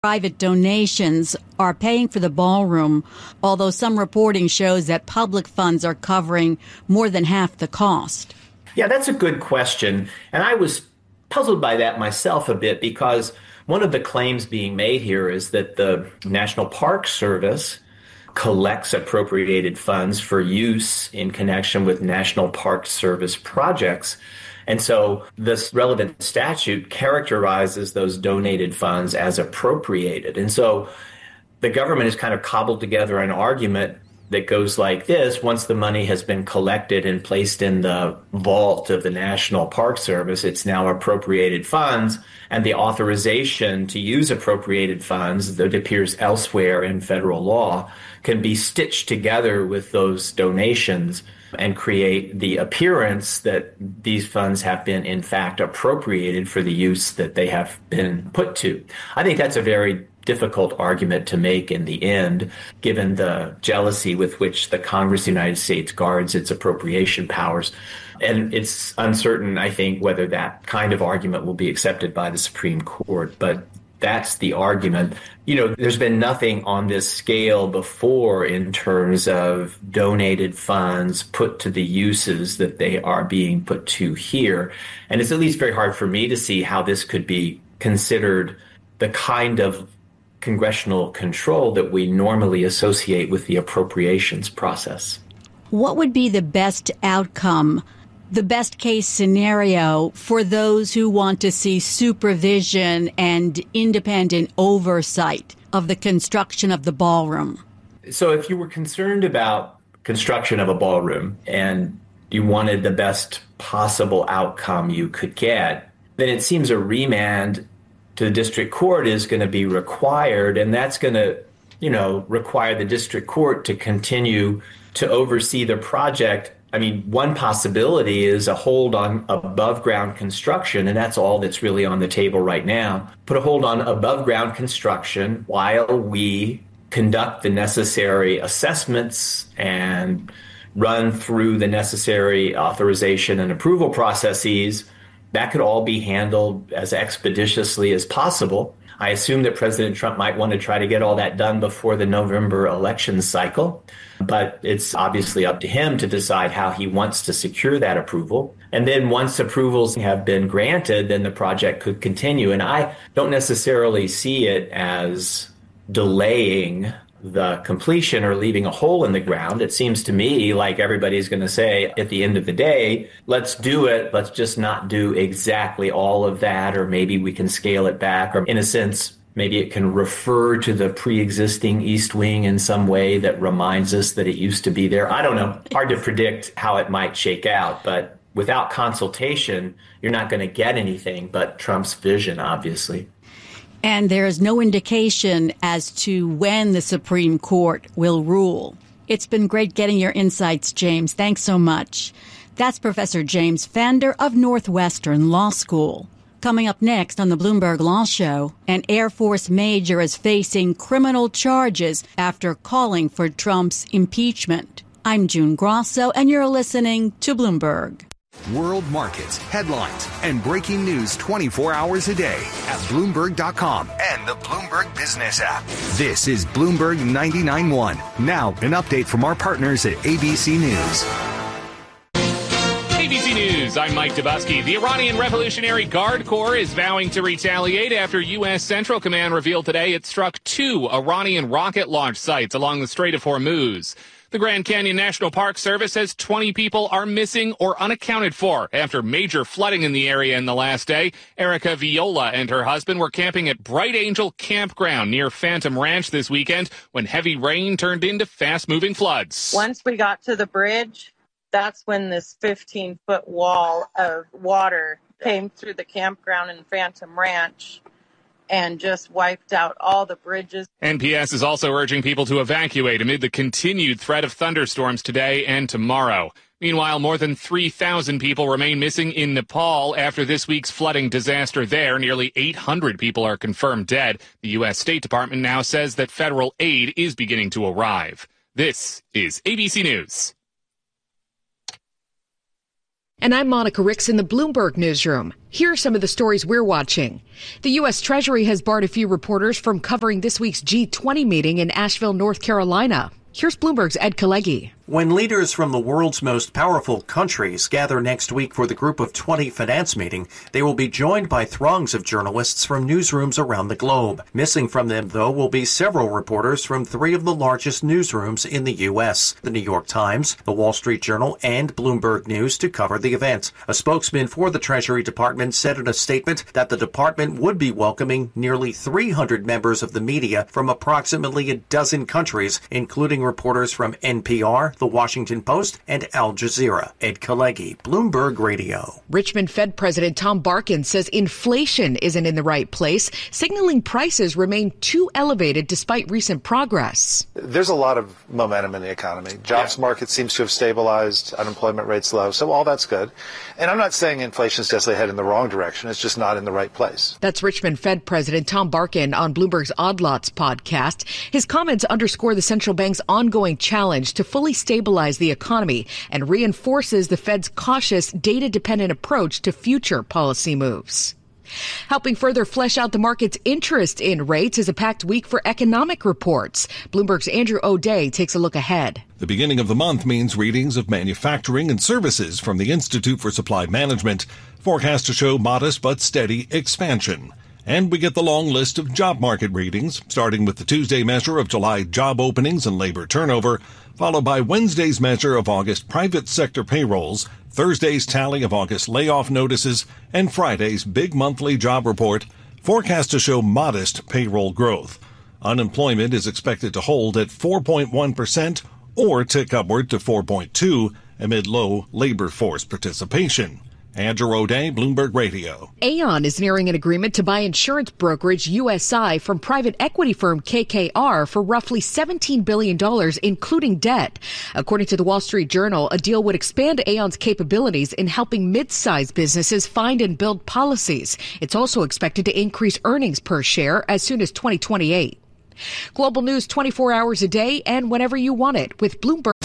Private donations are paying for the ballroom, although some reporting shows that public funds are covering more than half the cost. Yeah, that's a good question. And I was puzzled by that myself a bit because one of the claims being made here is that the National Park Service collects appropriated funds for use in connection with National Park Service projects. And so this relevant statute characterizes those donated funds as appropriated. And so the government has kind of cobbled together an argument that goes like this: once the money has been collected and placed in the vault of the National Park Service, it's now appropriated funds, and the authorization to use appropriated funds that appears elsewhere in federal law can be stitched together with those donations and create the appearance that these funds have been, in fact, appropriated for the use that they have been put to. I think that's a very difficult argument to make in the end, given the jealousy with which the Congress of the United States guards its appropriation powers. And it's uncertain, I think, whether that kind of argument will be accepted by the Supreme Court. But that's the argument. You know, there's been nothing on this scale before in terms of donated funds put to the uses that they are being put to here. And it's at least very hard for me to see how this could be considered the kind of congressional control that we normally associate with the appropriations process. What would be the best outcome, the best case scenario for those who want to see supervision and independent oversight of the construction of the ballroom? So if you were concerned about construction of a ballroom and you wanted the best possible outcome you could get, then it seems a remand to the district court is going to be required, and that's going to, require the district court to continue to oversee the project. I mean, one possibility is a hold on above ground construction, and that's all that's really on the table right now. Put a hold on above ground construction while we conduct the necessary assessments and run through the necessary authorization and approval processes. That could all be handled as expeditiously as possible. I assume that President Trump might want to try to get all that done before the November election cycle, but it's obviously up to him to decide how he wants to secure that approval. And then once approvals have been granted, then the project could continue. And I don't necessarily see it as delaying the completion or leaving a hole in the ground. It seems to me like everybody's going to say at the end of the day, let's do it. Let's just not do exactly all of that, or maybe we can scale it back, or in a sense, maybe it can refer to the pre-existing East Wing in some way that reminds us that it used to be there. I don't know. Hard to predict how it might shake out, but without consultation, you're not going to get anything but Trump's vision, obviously. And there is no indication as to when the Supreme Court will rule. It's been great getting your insights, James. Thanks so much. That's Professor James Fender of Northwestern Law School. Coming up next on the Bloomberg Law Show, an Air Force major is facing criminal charges after calling for Trump's impeachment. I'm June Grosso, and you're listening to Bloomberg. World markets, headlines, and breaking news 24 hours a day at Bloomberg.com and the Bloomberg Business app. This is Bloomberg 99.1. Now, an update from our partners at ABC News. ABC News, I'm Mike Dubusky. The Iranian Revolutionary Guard Corps is vowing to retaliate after U.S. Central Command revealed today it struck 2 Iranian rocket launch sites along the Strait of Hormuz. The Grand Canyon National Park Service says 20 people are missing or unaccounted for after major flooding in the area in the last day. Erica Viola and her husband were camping at Bright Angel Campground near Phantom Ranch this weekend when heavy rain turned into fast-moving floods. Once we got to the bridge, that's when this 15-foot wall of water came through the campground in Phantom Ranch and just wiped out all the bridges. NPS is also urging people to evacuate amid the continued threat of thunderstorms today and tomorrow. Meanwhile, more than 3,000 people remain missing in Nepal after this week's flooding disaster there. Nearly 800 people are confirmed dead. The U.S. State Department now says that federal aid is beginning to arrive. This is ABC News. And I'm Monica Ricks in the Bloomberg Newsroom. Here are some of the stories we're watching. The U.S. Treasury has barred a few reporters from covering this week's G20 meeting in Asheville, North Carolina. Here's Bloomberg's Ed Kalegi. When leaders from the world's most powerful countries gather next week for the Group of 20 finance meeting, they will be joined by throngs of journalists from newsrooms around the globe. Missing from them, though, will be several reporters from three of the largest newsrooms in the U.S., the New York Times, the Wall Street Journal, and Bloomberg News, to cover the event. A spokesman for the Treasury Department said in a statement that the department would be welcoming nearly 300 members of the media from approximately a dozen countries, including reporters from NPR, The Washington Post, and Al Jazeera. Ed Kalegi, Bloomberg Radio. Richmond Fed President Tom Barkin says inflation isn't in the right place, signaling prices remain too elevated despite recent progress. There's a lot of momentum in the economy. Jobs market seems to have stabilized, unemployment rate's low, so all that's good. And I'm not saying inflation is necessarily headed in the wrong direction. It's just not in the right place. That's Richmond Fed President Tom Barkin on Bloomberg's Odd Lots podcast. His comments underscore the central bank's ongoing challenge to fully stabilize the economy and reinforces the Fed's cautious, data-dependent approach to future policy moves. Helping further flesh out the market's interest in rates is a packed week for economic reports. Bloomberg's Andrew O'Day takes a look ahead. The beginning of the month means readings of manufacturing and services from the Institute for Supply Management, forecast to show modest but steady expansion. And we get the long list of job market readings, starting with the Tuesday measure of July job openings and labor turnover, followed by Wednesday's measure of August private sector payrolls, Thursday's tally of August layoff notices, and Friday's big monthly job report, forecast to show modest payroll growth. Unemployment is expected to hold at 4.1% or tick upward to 4.2% amid low labor force participation. Andrew O'Day, Bloomberg Radio. Aon is nearing an agreement to buy insurance brokerage USI from private equity firm KKR for roughly $17 billion, including debt. According to the Wall Street Journal, a deal would expand Aon's capabilities in helping mid-sized businesses find and build policies. It's also expected to increase earnings per share as soon as 2028. Global news 24 hours a day and whenever you want it with Bloomberg.